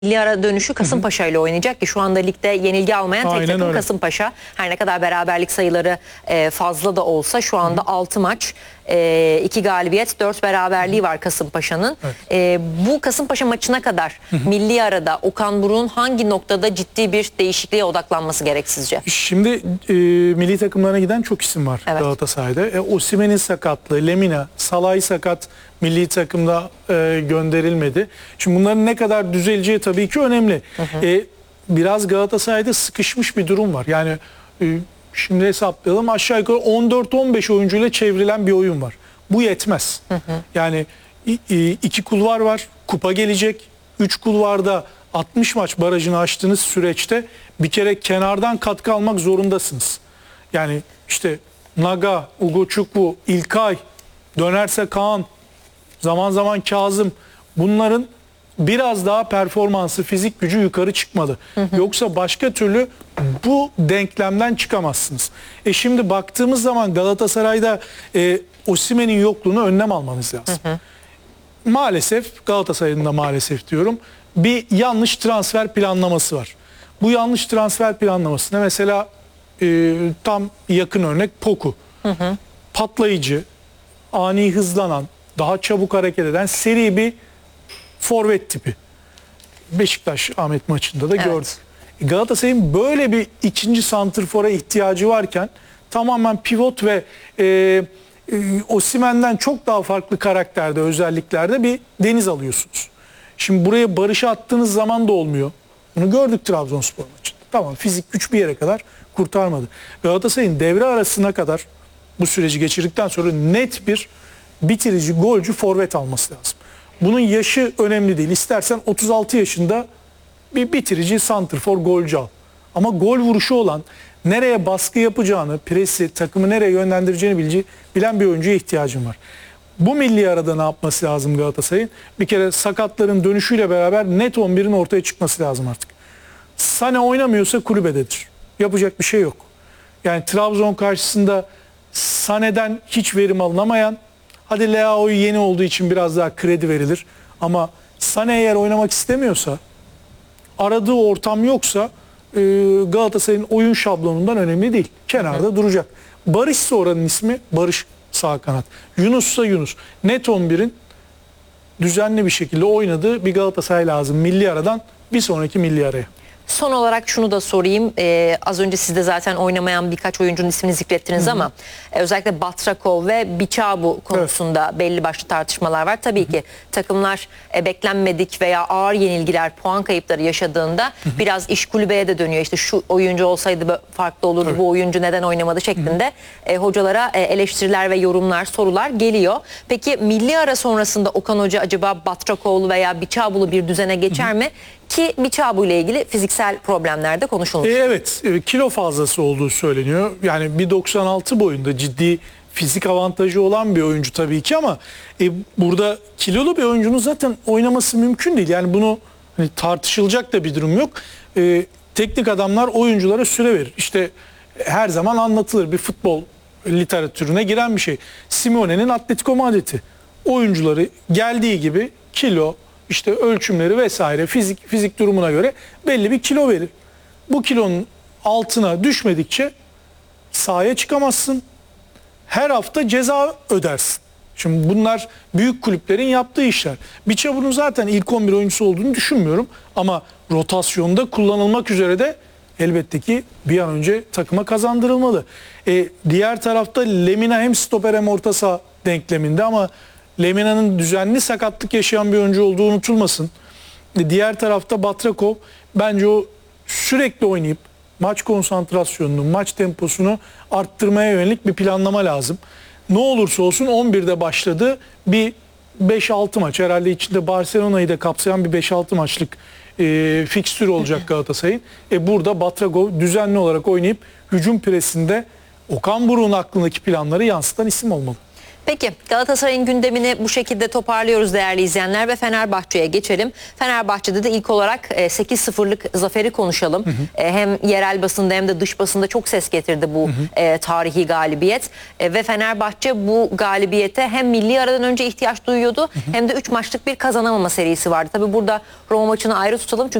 Milli ara dönüşü Kasımpaşa ile oynayacak ki şu anda ligde yenilgi almayan tek Aynen takım öyle. Kasımpaşa. Her ne kadar beraberlik sayıları fazla da olsa şu anda 6 maç, 2 galibiyet, 4 beraberliği var Kasımpaşa'nın. Evet. Bu Kasımpaşa maçına kadar milli arada Okan Buruk'un hangi noktada ciddi bir değişikliğe odaklanması gerek sizce? Şimdi milli takımlarına giden çok isim var Evet. Galatasaray'da. Osimhen'in sakatlığı, Lemina, Salah'ı sakat milli takımda gönderilmedi. Şimdi bunların ne kadar düzeleceği tabii ki önemli. Biraz Galatasaray'da sıkışmış bir durum var. Yani şimdi hesaplayalım, aşağı yukarı 14-15 oyuncuyla çevrilen bir oyun var. Bu yetmez. Yani 2 kulvar var, kupa gelecek. 3 kulvarda 60 maç barajını aştığınız süreçte bir kere kenardan katkı almak zorundasınız. Yani işte Naga, Ugo Çukwu, İlkay, dönerse Kaan, zaman zaman Kazım, bunların biraz daha performansı, fizik gücü yukarı çıkmalı. Yoksa başka türlü bu denklemden çıkamazsınız. Şimdi baktığımız zaman Galatasaray'da Osimhen'in yokluğunu önlem almanız lazım. Maalesef, Galatasaray'ın da maalesef diyorum, bir yanlış transfer planlaması var. Bu yanlış transfer planlamasında mesela tam yakın örnek Poku. Patlayıcı, ani hızlanan, daha çabuk hareket eden seri bir forvet tipi. Beşiktaş Ahmet maçında da gördük. Galatasaray'ın böyle bir ikinci santrfora ihtiyacı varken tamamen pivot ve Osimhen'den çok daha farklı karakterde, özelliklerde bir Deniz alıyorsunuz. Şimdi buraya Barış'ı attığınız zaman da olmuyor. Bunu gördük Trabzonspor maçında. Tamam, fizik güç bir yere kadar kurtarmadı. Galatasaray'ın devre arasına kadar bu süreci geçirdikten sonra net bir bitirici, golcü forvet alması lazım. Bunun yaşı önemli değil. İstersen 36 yaşında bir bitirici santrfor, golcü al. Ama gol vuruşu olan, nereye baskı yapacağını, presi, takımı nereye yönlendireceğini bilen bir oyuncuya ihtiyacım var. Bu milli arada ne yapması lazım Galatasaray'ın? Bir kere sakatların dönüşüyle beraber net 11'in ortaya çıkması lazım artık. Sane oynamıyorsa kulübededir. Yapacak bir şey yok. Yani Trabzon karşısında Sane'den hiç verim alınamayan, hadi Leao'yu yeni olduğu için biraz daha kredi verilir. Ama Sane eğer oynamak istemiyorsa, aradığı ortam yoksa Galatasaray'ın oyun şablonundan önemli değil. Kenarda duracak. Barış'sa oranın ismi, Barış sağ kanat. Yunus'sa Yunus. Net 11'in düzenli bir şekilde oynadığı bir Galatasaray lazım. Milli aradan bir sonraki milli araya. Son olarak şunu da sorayım. Az önce siz de zaten oynamayan birkaç oyuncunun ismini zikrettiniz ama özellikle Batrakov ve Biçabu konusunda belli başlı tartışmalar var. Tabii ki takımlar beklenmedik veya ağır yenilgiler, puan kayıpları yaşadığında biraz iş kulübeye de dönüyor. İşte şu oyuncu olsaydı farklı olurdu, bu oyuncu neden oynamadı şeklinde hocalara eleştiriler ve yorumlar, sorular geliyor. Peki milli ara sonrasında Okan Hoca acaba Batrakovlu veya Biçabu'lu bir düzene geçer mi? Ki Biçabu ile ilgili fiziksel problemler de konuşulmuş. Evet, kilo fazlası olduğu söyleniyor. Yani 1.96 boyunda ciddi fizik avantajı olan bir oyuncu tabii ki ama burada kilolu bir oyuncunun zaten oynaması mümkün değil. Yani bunu hani tartışılacak da bir durum yok. Teknik adamlar oyunculara süre verir. İşte her zaman anlatılır, bir futbol literatürüne giren bir şey. Simeone'nin Atletico Madrid'i. Oyuncuları geldiği gibi kilo, İşte ölçümleri vesaire, fizik durumuna göre belli bir kilo verir. Bu kilonun altına düşmedikçe sahaya çıkamazsın. Her hafta ceza ödersin. Şimdi bunlar büyük kulüplerin yaptığı işler. Biçabu'nun zaten ilk 11 oyuncusu olduğunu düşünmüyorum. Ama rotasyonda kullanılmak üzere de elbette ki bir an önce takıma kazandırılmalı. Diğer tarafta Lemina hem stoper hem orta saha denkleminde ama Lemina'nın düzenli sakatlık yaşayan bir oyuncu olduğu unutulmasın. Diğer tarafta Batrakov, bence o sürekli oynayıp maç konsantrasyonunu, maç temposunu arttırmaya yönelik bir planlama lazım. Ne olursa olsun 11'de başladı. Bir 5-6 maç, herhalde içinde Barcelona'yı da kapsayan bir 5-6 maçlık fikstür olacak Galatasaray'ın. Burada Batrakov düzenli olarak oynayıp hücum presinde Okan Buruk'un aklındaki planları yansıtan isim olmalı. Peki Galatasaray'ın gündemini bu şekilde toparlıyoruz değerli izleyenler ve Fenerbahçe'ye geçelim. Fenerbahçe'de de ilk olarak 8-0'lık zaferi konuşalım. Hem yerel basında hem de dış basında çok ses getirdi bu tarihi galibiyet. Ve Fenerbahçe bu galibiyete hem milli aradan önce ihtiyaç duyuyordu hem de 3 maçlık bir kazanamama serisi vardı. Tabii burada Roma maçını ayrı tutalım çünkü